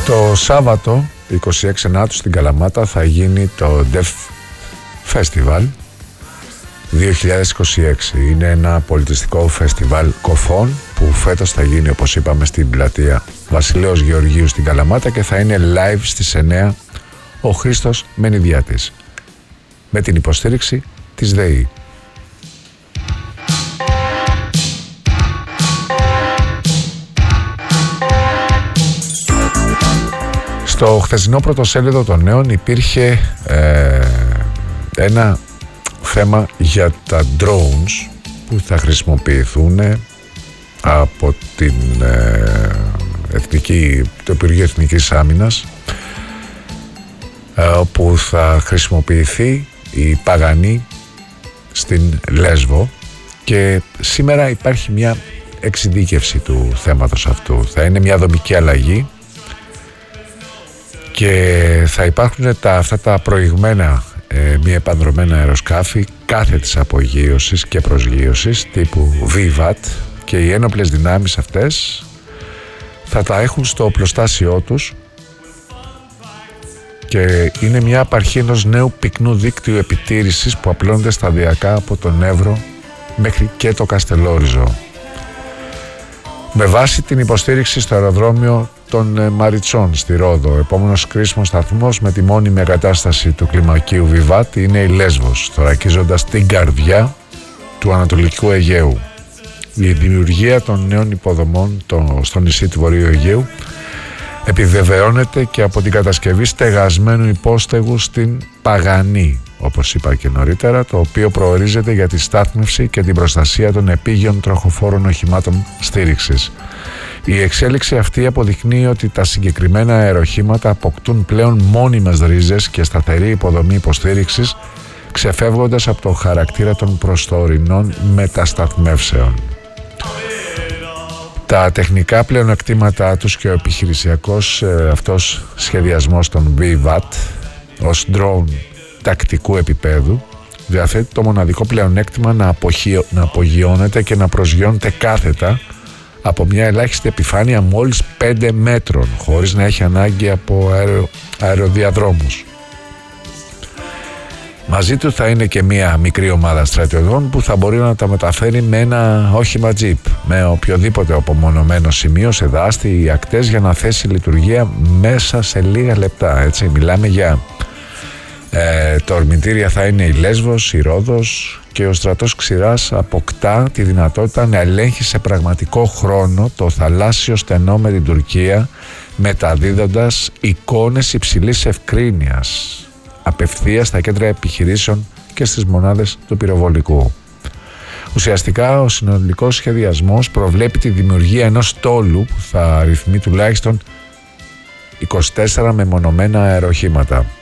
Το Σάββατο 26 Ενάτου στην Καλαμάτα θα γίνει το Deaf Festival 2026. Είναι ένα πολιτιστικό φεστιβάλ κοφών που φέτος θα γίνει, όπως είπαμε, στην πλατεία Βασιλέως Γεωργίου στην Καλαμάτα και θα είναι live στις 9 ο Χρήστος Μενιδιάτης με την υποστήριξη της ΔΕΗ. Στο χθεσινό πρωτοσέλιδο των Νέων υπήρχε ένα θέμα για τα drones που θα χρησιμοποιηθούν από το Υπουργείο Εθνικής Άμυνας, όπου θα χρησιμοποιηθεί η Παγανή στην Λέσβο, και σήμερα υπάρχει μια εξειδίκευση του θέματος αυτού. Θα είναι μια δομική αλλαγή και θα υπάρχουν αυτά τα προηγμένα μη επανδρομένα αεροσκάφη κάθετης απογείωσης και προσγείωσης τύπου VVAT, και οι ένοπλες δυνάμεις αυτές θα τα έχουν στο οπλοστάσιό τους, και είναι μια απαρχή ενός νέου πυκνού δίκτυου επιτήρησης που απλώνεται σταδιακά από τον Εύρο μέχρι και το Καστελόριζο, με βάση την υποστήριξη στο αεροδρόμιο των Μαριτσών στη Ρόδο. Ο επόμενος κρίσιμος σταθμός με τη μόνιμη εγκατάσταση του κλιμακίου Βιβάτ είναι η Λέσβος, θωρακίζοντας την καρδιά του Ανατολικού Αιγαίου. Η δημιουργία των νέων υποδομών στο νησί του Βορείου Αιγαίου επιβεβαιώνεται και από την κατασκευή στεγασμένου υπόστεγου στην Παγανή, όπως είπα και νωρίτερα, το οποίο προορίζεται για τη στάθμευση και την προστασία των επίγειων τροχοφόρων οχημάτων στήριξης. Η εξέλιξη αυτή αποδεικνύει ότι τα συγκεκριμένα αεροχήματα αποκτούν πλέον μόνιμες ρίζες και σταθερή υποδομή υποστήριξης, ξεφεύγοντας από το χαρακτήρα των προστορινών μετασταθμεύσεων. Τα τεχνικά πλεονεκτήματά τους και ο επιχειρησιακός αυτός σχεδιασμός των VVAT ως drone τακτικού επίπεδου διαθέτει το μοναδικό πλεονέκτημα να απογειώνεται και να προσγειώνεται κάθετα από μια ελάχιστη επιφάνεια μόλις 5 μέτρων, χωρίς να έχει ανάγκη από αεροδιαδρόμους. Μαζί του θα είναι και μια μικρή ομάδα στρατιωτών που θα μπορεί να τα μεταφέρει με ένα όχημα τζιπ, με οποιοδήποτε απομονωμένο σημείο σε δάστη ή ακτές, για να θέσει λειτουργία μέσα σε λίγα λεπτά. Έτσι, μιλάμε για τα ορμητήρια θα είναι η Λέσβος, η Ρόδος, και ο στρατός Ξηράς αποκτά τη δυνατότητα να ελέγχει σε πραγματικό χρόνο το θαλάσσιο στενό με την Τουρκία, μεταδίδοντας εικόνες υψηλής ευκρίνειας απευθείας στα κέντρα επιχειρήσεων και στις μονάδες του πυροβολικού. Ουσιαστικά ο συνολικός σχεδιασμός προβλέπει τη δημιουργία ενός στόλου που θα αριθμεί τουλάχιστον 24 μεμονωμένα αεροχήματα.